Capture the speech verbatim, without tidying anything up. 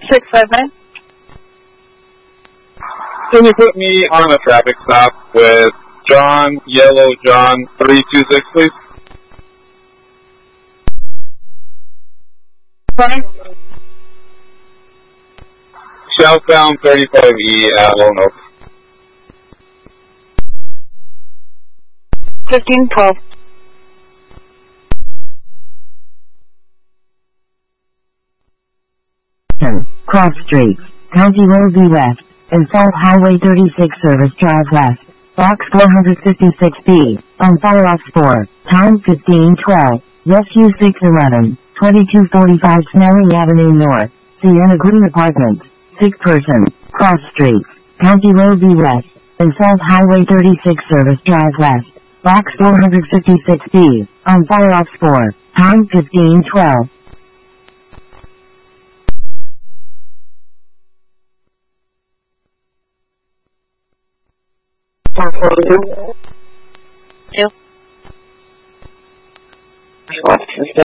six five nine. Can you put me on a traffic stop with John, Yellow John, three two six, please? Sorry? Southbound thirty-five E at Lone Oak. fifteen twelve. Cross Street, County Road B West, and South Highway thirty-six Service Drive West, Box four fifty-six B, on fire off four, time fifteen twelve, Rescue six eleven, twenty-two forty-five Snelling Avenue North, Sienna Green Apartments, six person, Cross Street, County Road B West, and South Highway thirty-six Service Drive West, Box four fifty-six B, on fire off four, time fifteen twelve. four forty-two. Two.